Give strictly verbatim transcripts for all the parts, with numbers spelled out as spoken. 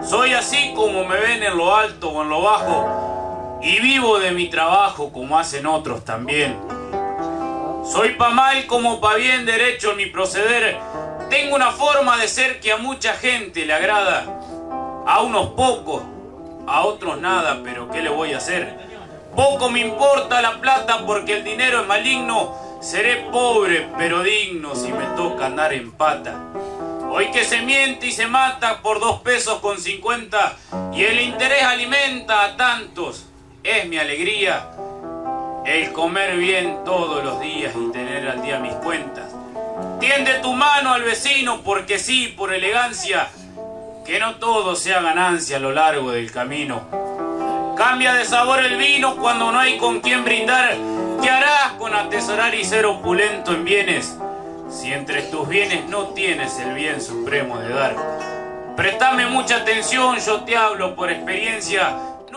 Soy así como me ven en lo alto o en lo bajo, y vivo de mi trabajo como hacen otros también. Soy pa' mal como pa' bien, derecho en mi proceder. Tengo una forma de ser que a mucha gente le agrada. A unos pocos, a otros nada, pero ¿qué le voy a hacer? Poco me importa la plata porque el dinero es maligno. Seré pobre pero digno si me toca andar en pata. Hoy que se miente y se mata por dos pesos con cincuenta y el interés alimenta a tantos, es mi alegría el comer bien todos los días y tener al día mis cuentas. Tiende tu mano al vecino porque sí, por elegancia, que no todo sea ganancia a lo largo del camino. Cambia de sabor el vino cuando no hay con quien brindar. ¿Qué harás con atesorar y ser opulento en bienes si entre tus bienes no tienes el bien supremo de dar? Préstame mucha atención, yo te hablo por experiencia.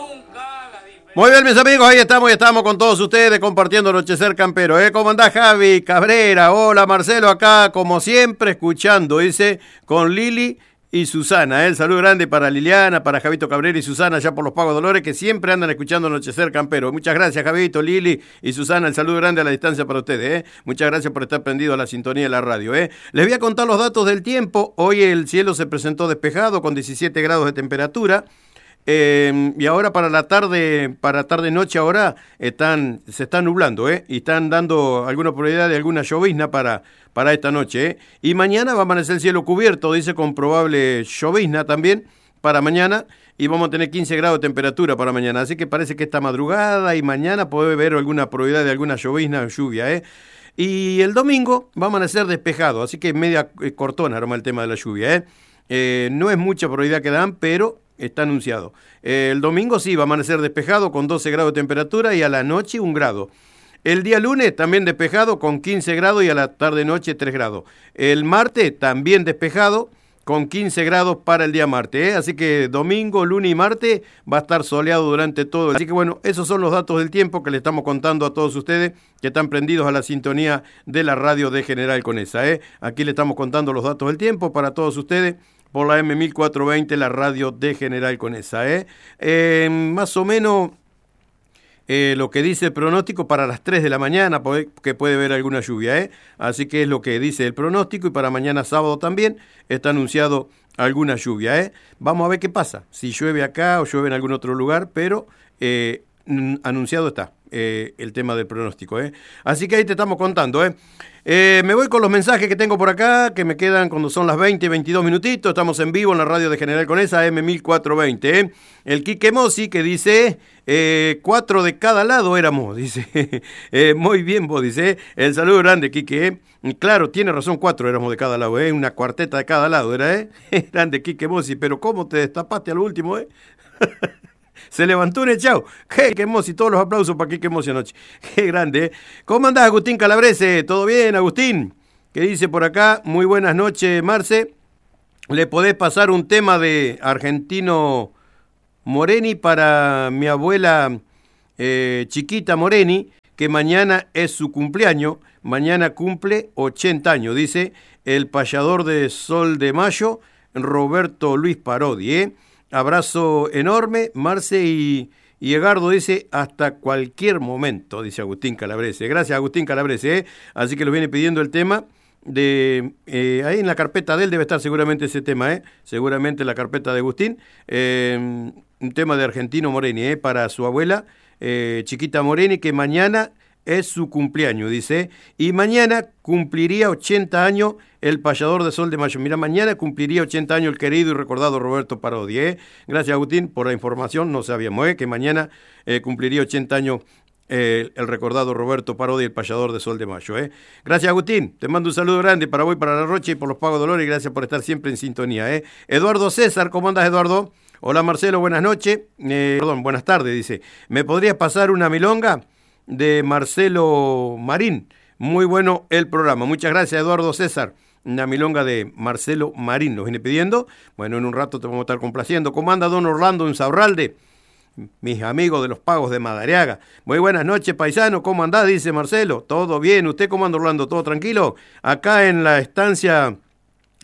Muy bien, mis amigos, ahí estamos, y estamos con todos ustedes compartiendo Anochecer Campero, ¿eh? ¿Cómo andás, Javi Cabrera? Hola, Marcelo, acá, como siempre, escuchando, dice, con Lili y Susana, ¿eh? El saludo grande para Liliana, para Javito Cabrera y Susana, allá por los Pagos Dolores, que siempre andan escuchando Anochecer Campero. Muchas gracias, Javito, Lili y Susana, el saludo grande a la distancia para ustedes, ¿eh? Muchas gracias por estar prendido a la sintonía de la radio, ¿eh? Les voy a contar los datos del tiempo. Hoy el cielo se presentó despejado con diecisiete grados de temperatura. Eh, y ahora para la tarde, para tarde noche ahora están, se están nublando, ¿eh? Y están dando alguna probabilidad de alguna llovizna para, para esta noche, ¿eh? Y mañana va a amanecer el cielo cubierto, dice, con probable llovizna también para mañana, y vamos a tener quince grados de temperatura para mañana, así que parece que esta madrugada y mañana puede haber alguna probabilidad de alguna llovizna o lluvia, ¿eh? Y el domingo va a amanecer despejado, así que media cortona arma el tema de la lluvia, ¿eh? Eh, no es mucha probabilidad que dan, pero está anunciado. Eh, el domingo sí va a amanecer despejado con doce grados de temperatura y a la noche un grado. El día lunes también despejado con quince grados y a la tarde-noche tres grados. El martes también despejado con quince grados para el día martes, ¿eh? Así que domingo, lunes y martes va a estar soleado durante todo. Así que bueno, esos son los datos del tiempo que le estamos contando a todos ustedes que están prendidos a la sintonía de la radio de General Conesa, ¿eh? Aquí le estamos contando los datos del tiempo para todos ustedes por la M mil cuatrocientos veinte, la radio de General Conesa, ¿eh? Eh, más o menos eh, lo que dice el pronóstico para las tres de la mañana, que puede haber alguna lluvia, ¿eh? Así que es lo que dice el pronóstico, y para mañana sábado también está anunciado alguna lluvia, ¿eh? Vamos a ver qué pasa, si llueve acá o llueve en algún otro lugar, pero eh, anunciado está eh, el tema del pronóstico, ¿eh? Así que ahí te estamos contando, ¿eh? Eh, me voy con los mensajes que tengo por acá, que me quedan cuando son las veinte, veintidós minutitos. Estamos en vivo en la radio de General Conesa, M mil cuatrocientos veinte. ¿eh? El Quique Mossi, que dice, eh, cuatro de cada lado éramos, dice. eh, muy bien vos, dice. El saludo grande, Quique. ¿eh? Claro, tiene razón, cuatro éramos de cada lado, ¿eh? Una cuarteta de cada lado era, ¿eh? Grande, Quique Mossi, pero ¿cómo te destapaste al último, eh? Se levantó un echado. ¡Qué Mossi! Todos los aplausos para Quique Mossi anoche. ¡Qué grande! ¿eh? ¿Cómo andás, Agustín Calabrese? ¿Todo bien, Agustín? ¿Qué dice por acá? Muy buenas noches, Marce. ¿Le podés pasar un tema de Argentino Moreni para mi abuela eh, Chiquita Moreni, que mañana es su cumpleaños? Mañana cumple ochenta años, dice el payador de Sol de Mayo, Roberto Luis Parodi, ¿eh? Abrazo enorme, Marce, y, y Egardo dice, hasta cualquier momento, dice Agustín Calabrese. Gracias, Agustín Calabrese, ¿eh? Así que lo viene pidiendo el tema de, eh, ahí en la carpeta de él debe estar seguramente ese tema, ¿eh? Seguramente la carpeta de Agustín, eh, un tema de Argentino Moreni, ¿eh? Para su abuela, eh, Chiquita Moreni, que mañana es su cumpleaños, dice, y mañana cumpliría ochenta años el payador de Sol de Mayo. Mira, mañana cumpliría ochenta años el querido y recordado Roberto Parodi, ¿eh? Gracias, Agustín, por la información, no sabíamos, ¿eh? Que mañana eh, cumpliría ochenta años eh, el recordado Roberto Parodi, el payador de Sol de Mayo, ¿eh? Gracias, Agustín, te mando un saludo grande para vos y para La Rocha y por los Pagos Dolores, y gracias por estar siempre en sintonía, ¿eh? Eduardo César, ¿cómo andas, Eduardo? Hola, Marcelo, buenas noches, eh, perdón, buenas tardes, dice, ¿me podrías pasar una milonga de Marcelo Marín? Muy bueno el programa. Muchas gracias, Eduardo César. Una milonga de Marcelo Marín nos viene pidiendo. Bueno, en un rato te vamos a estar complaciendo. ¿Cómo anda don Orlando Insaurralde? Mis amigos de los Pagos de Madariaga. Muy buenas noches, paisano. ¿Cómo andás? Dice Marcelo. ¿Todo bien? ¿Usted cómo anda, Orlando? ¿Todo tranquilo? Acá en la estancia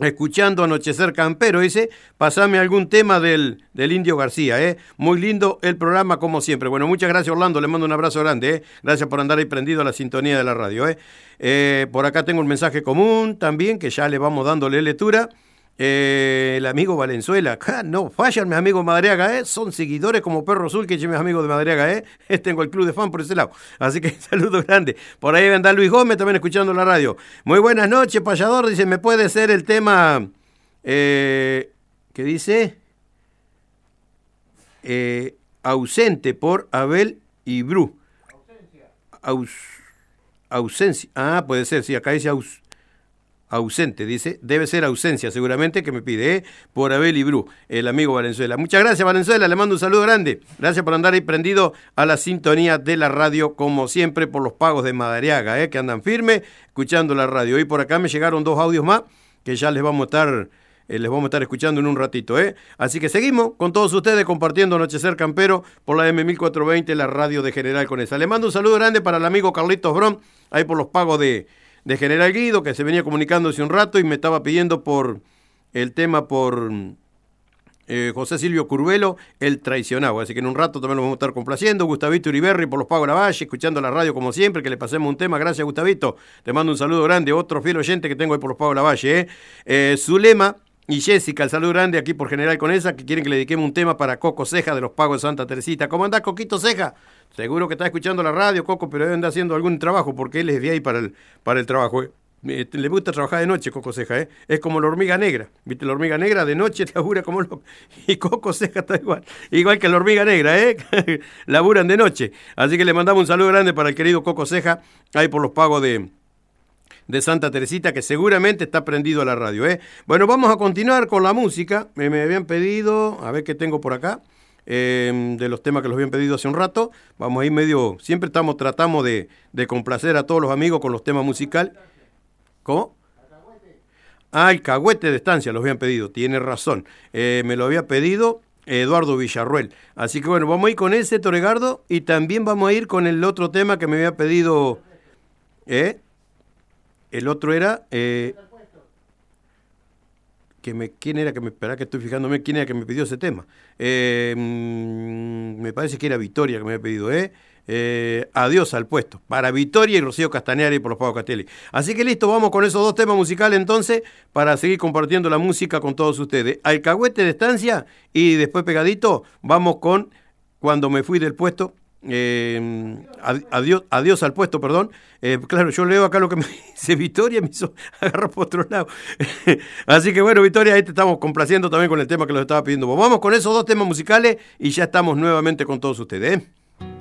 escuchando Anochecer Campero, dice, pasame algún tema del, del Indio García, ¿eh? Muy lindo el programa como siempre. Bueno, muchas gracias Orlando, le mando un abrazo grande, ¿eh? Gracias por andar ahí prendido a la sintonía de la radio, ¿eh? Eh, por acá tengo un mensaje común también, que ya le vamos dándole lectura. Eh, el amigo Valenzuela, ah, no fallan mis amigos de Madariaga, ¿eh? Son seguidores como Perro Azul, que mis amigos de Madariaga, ¿eh? Tengo el club de fan por ese lado, así que saludos grandes. Por ahí anda Luis Gómez también escuchando la radio. Muy buenas noches, payador, dice, ¿me puede ser el tema eh, ¿qué dice? Eh, ausente por Abel y Bru. Ausencia. Aus, ausencia, ah, puede ser, sí, acá dice aus, ausente, dice, debe ser ausencia seguramente que me pide, ¿eh? Por Abel y Bru, el amigo Valenzuela. Muchas gracias Valenzuela, le mando un saludo grande, gracias por andar ahí prendido a la sintonía de la radio como siempre, por los pagos de Madariaga, ¿eh? Que andan firme escuchando la radio. Y por acá me llegaron dos audios más que ya les vamos a estar eh, les vamos a estar escuchando en un ratito, ¿eh? Así que seguimos con todos ustedes compartiendo Anochecer Campero por la M mil cuatrocientos veinte, la radio de General Conesa. Le mando un saludo grande para el amigo Carlitos Bron, ahí por los pagos de de General Guido, que se venía comunicando hace un rato y me estaba pidiendo por el tema por eh, José Silvio Curvelo, el traicionado. Así que en un rato también lo vamos a estar complaciendo. Gustavito Uriberri por los pagos de la Valle, escuchando la radio como siempre, que le pasemos un tema. Gracias, Gustavito. Te mando un saludo grande. Otro fiel oyente que tengo ahí por los pagos de la Valle. ¿eh? Eh, Zulema y Jessica, el saludo grande aquí por General Conesa, que quieren que le dediquemos un tema para Coco Ceja de los pagos de Santa Teresita. ¿Cómo andás, Coquito Ceja? Seguro que está escuchando la radio, Coco, pero debe andar haciendo algún trabajo, porque él es de ahí para el, para el trabajo. ¿eh? Eh, le gusta trabajar de noche, Coco Ceja, ¿eh? Es como la hormiga negra, ¿viste? La hormiga negra de noche labura como loco. Y Coco Ceja está igual, igual que la hormiga negra, ¿eh? Laburan de noche. Así que le mandamos un saludo grande para el querido Coco Ceja, ahí por los pagos de... de Santa Teresita, que seguramente está prendido a la radio, ¿eh? Bueno, vamos a continuar con la música. Me, me habían pedido, a ver qué tengo por acá, eh, de los temas que los habían pedido hace un rato. Vamos a ir medio, siempre estamos tratamos de, de complacer a todos los amigos con los temas musicales. ¿Cómo? Ah, el Cagüete de Estancia los habían pedido, tiene razón. Eh, me lo había pedido Eduardo Villarruel. Así que bueno, vamos a ir con ese, Toregardo, y también vamos a ir con el otro tema que me había pedido, ¿eh? El otro era... Eh, que me, ¿Quién era que me... Espera que estoy fijándome quién era que me pidió ese tema. Eh, mmm, me parece que era Victoria que me había pedido, ¿eh? eh Adiós al puesto. Para Victoria y Rocío Castañari por los Pagos Castelli. Así que listo, vamos con esos dos temas musicales entonces para seguir compartiendo la música con todos ustedes. Alcahuete de Estancia y después pegadito vamos con Cuando me fui del puesto. Eh, adiós, adiós al puesto, perdón. Eh, claro, yo leo acá lo que me dice Victoria, me hizo agarrar por otro lado. Así que bueno, Victoria, ahí te estamos complaciendo también con el tema que los estaba pidiendo. Vamos con esos dos temas musicales y ya estamos nuevamente con todos ustedes, ¿eh?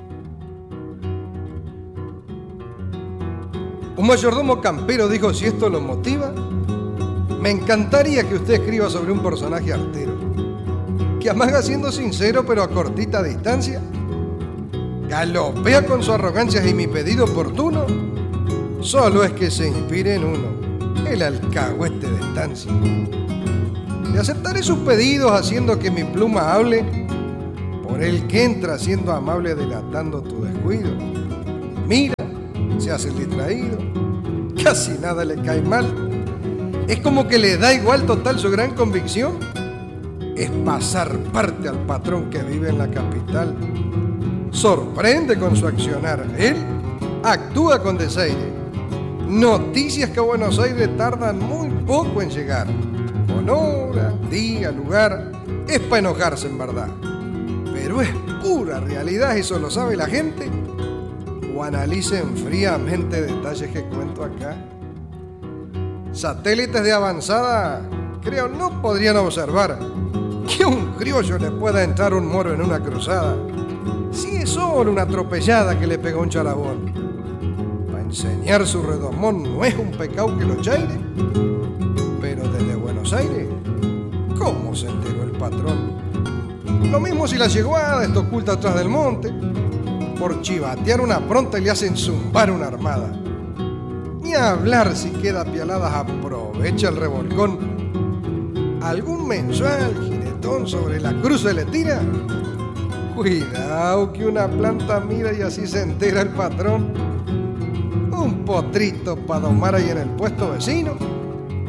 Un mayordomo campero dijo: si esto lo motiva, me encantaría que usted escriba sobre un personaje artero, que amaga siendo sincero pero a cortita distancia, galopea con su arrogancia y mi pedido oportuno solo es que se inspire en uno, el alcahuete de Estancia. Le aceptaré sus pedidos haciendo que mi pluma hable por el que entra siendo amable delatando tu descuido. Mira, se hace el distraído, casi nada le cae mal, es como que le da igual total su gran convicción es pasar parte al patrón que vive en la capital. Sorprende con su accionar, él actúa con desaire. Noticias que a Buenos Aires tardan muy poco en llegar. Con hora, día, lugar, es para enojarse en verdad. Pero es pura realidad, eso lo sabe la gente. O analicen fríamente detalles que cuento acá. Satélites de avanzada, creo, no podrían observar que a un criollo le pueda entrar un moro en una cruzada. Si es solo una atropellada que le pega un charabón. Para enseñar su redomón no es un pecado que lo chaire. Pero desde Buenos Aires, ¿cómo se enteró el patrón? Lo mismo si la yeguada está oculta atrás del monte. Por chivatear una pronta y le hacen zumbar una armada. Ni hablar si queda apialadas, aprovecha el revolcón. Algún mensual jinetón sobre la cruz se le tira. Cuidado que una planta mira y así se entera el patrón. Un potrito para domar ahí en el puesto vecino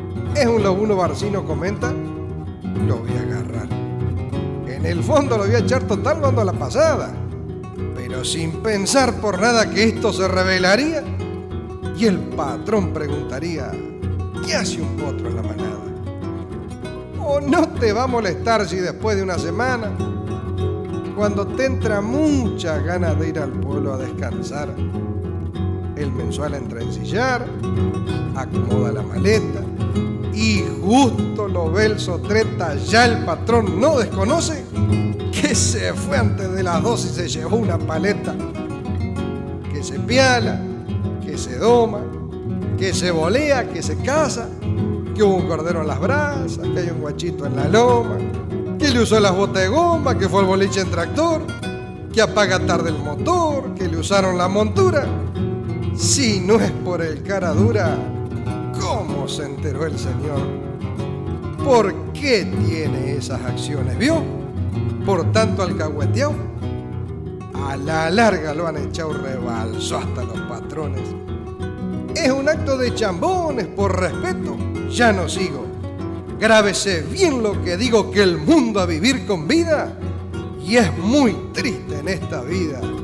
es un lobuno barcino, comenta, lo voy a agarrar. En el fondo lo voy a echar total bando a la pasada, pero sin pensar por nada que esto se revelaría y el patrón preguntaría, ¿qué hace un potro en la manada? ¿O no te va a molestar si después de una semana, cuando te entra muchas ganas de ir al pueblo a descansar, el mensual entra a ensillar, acomoda la maleta y justo lo ve el sotreta, ya el patrón no desconoce que se fue antes de las dos y se llevó una paleta, que se piala, que se doma, que se volea, que se casa, que hubo un cordero en las brasas, que hay un guachito en la loma, que le usó las botas de goma, que fue el boliche en tractor, que apaga tarde el motor, que le usaron la montura. Si no es por el cara dura, ¿cómo se enteró el señor? ¿Por qué tiene esas acciones? ¿Vio? Por tanto alcahueteado, a la larga lo han echado rebalso hasta los patrones. Es un acto de chambones, por respeto, ya no sigo. Grábese bien lo que digo, que el mundo a vivir con vida y es muy triste en esta vida